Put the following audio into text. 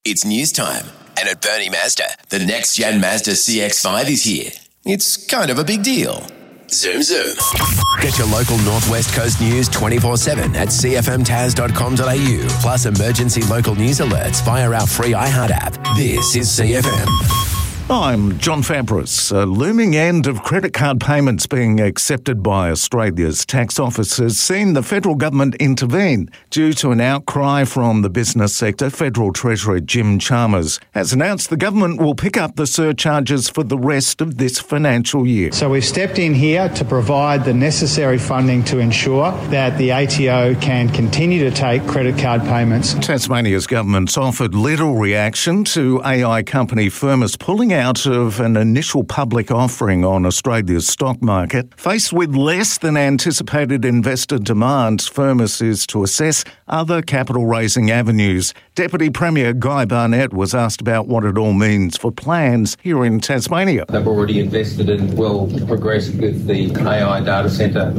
It's news time. And at Bernie Mazda, the next-gen Mazda CX-5 is here. It's kind of a big deal. Zoom, zoom. Get your local Northwest Coast news 24/7 at cfmtas.com.au, plus emergency local news alerts via our free iHeart app. This is CFM. I'm John Fabris. A looming end of credit card payments being accepted by Australia's tax office has seen the federal government intervene. Due to an outcry from the business sector, Federal Treasurer Jim Chalmers has announced the government will pick up the surcharges for the rest of this financial year. So we've stepped in here to provide the necessary funding to ensure that the ATO can continue to take credit card payments. Tasmania's government's offered little reaction to AI company Firmus pulling out of an initial public offering on Australia's stock market. Faced with less than anticipated investor demand, Firmus is to assess other capital-raising avenues. Deputy Premier Guy Barnett was asked about what it all means for plans here in Tasmania. They've already invested and will progress with the AI data centre